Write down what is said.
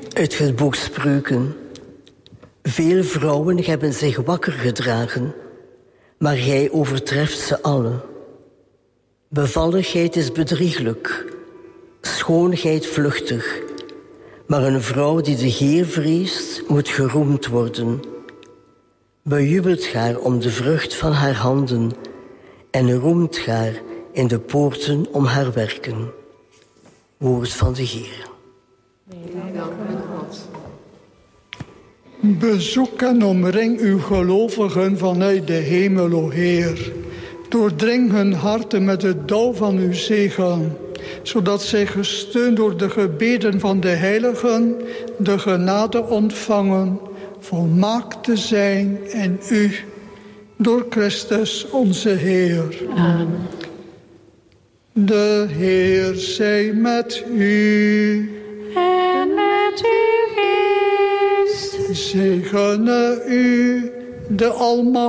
Uit het boek Spreuken. Veel vrouwen hebben zich wakker gedragen, maar jij overtreft ze allen. Bevalligheid is bedrieglijk, schoonheid vluchtig. Maar een vrouw die de Heer vreest, moet geroemd worden. Bejubelt haar om de vrucht van haar handen en roemt haar in de poorten om haar werken. Woord van de Heer. Bezoek en omring uw gelovigen vanuit de hemel, o Heer. Doordring hun harten met het dauw van uw zegen, zodat zij gesteund door de gebeden van de heiligen de genade ontvangen, volmaakt te zijn in u, door Christus onze Heer. Amen. De Heer zij met u. En met uw geest. Zegene u, de Almachtige